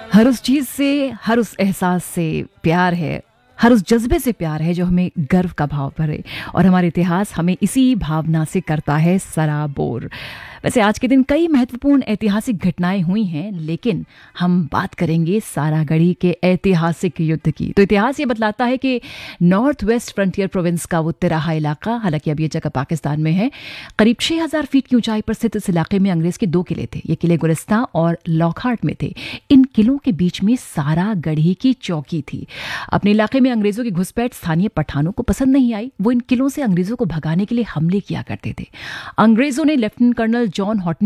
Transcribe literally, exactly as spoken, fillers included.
हर उस चीज़ से, हर उस एहसास से प्यार है, हर उस जज़्बे से प्यार है जो हमें गर्व का भाव भरे और हमारा इतिहास हमें इसी भावना से करता है सराबोर। वैसे आज के दिन कई महत्वपूर्ण ऐतिहासिक घटनाएं हुई हैं, लेकिन हम बात करेंगे सारागढ़ी के ऐतिहासिक युद्ध की। तो इतिहास ये बतलाता है कि नॉर्थ वेस्ट फ्रंटियर प्रोविंस का वो तिराहा इलाका, हालांकि अब ये जगह पाकिस्तान में है, करीब छह हज़ार फीट की ऊंचाई पर स्थित इस इलाके में अंग्रेज के दो किले थे। ये किले गुलिस्तां और लॉकहार्ट में थे। इन किलों के बीच में सारागढ़ी की चौकी थी। अपने इलाके में अंग्रेजों की घुसपैठ स्थानीय पठानों को पसंद नहीं आई। वो इन किलों से अंग्रेजों को भगाने के लिए हमले किया करते थे। अंग्रेजों ने लेफ्टिनेंट कर्नल जॉन हॉटन